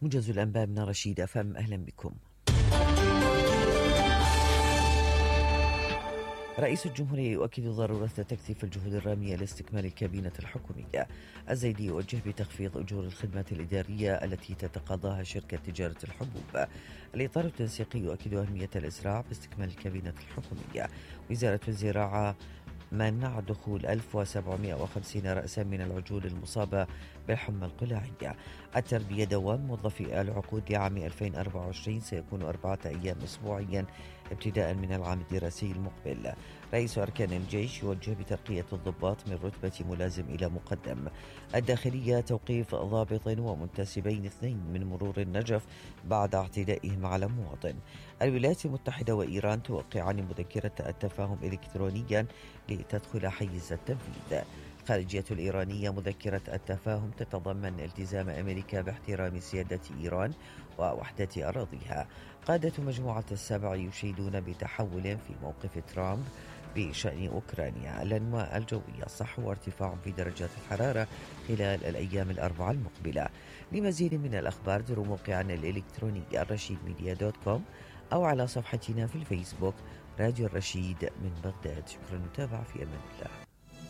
موجز الأنباء من رشيد أفهم، أهلا بكم. رئيس الجمهورية يؤكد ضرورة تكثيف الجهود الرامية لاستكمال الكابينة الحكومية. الزيدي يوجه بتخفيض أجور الخدمات الإدارية التي تتقاضاها شركة تجارة الحبوب. الإطار التنسيقي يؤكد أهمية الإسراع باستكمال الكابينة الحكومية. وزارة الزراعة منع دخول 1750 رأسا من العجول المصابة بالحمى القلاعية. التربية دوام موظفي العقود لعام 2024 سيكون 4 أيام أسبوعيا ابتداء من العام الدراسي المقبل. رئيس أركان الجيش يوجه بترقية الضباط من رتبة ملازم إلى مقدم. الداخلية توقيف ضابط ومنتسبين 2 من مرور النجف بعد اعتدائهم على مواطن. الولايات المتحدة وإيران توقعان مذكرة التفاهم إلكترونيا لتدخل حيز التنفيذ. الخارجية الإيرانية مذكرة التفاهم تتضمن التزام أمريكا باحترام سيادة إيران ووحدة أراضيها. قادة مجموعة السبع يشيدون بتحول في موقف ترامب بشأن أوكرانيا. الأنواع الجوية صحو وارتفاع في درجات الحرارة خلال الأيام الأربعة المقبلة. لمزيد من الأخبار زوروا موقعنا الإلكتروني الرشيدميديا.com أو على صفحتنا في الفيسبوك راديو الرشيد من بغداد. شكرا، نتابع في أمان الله.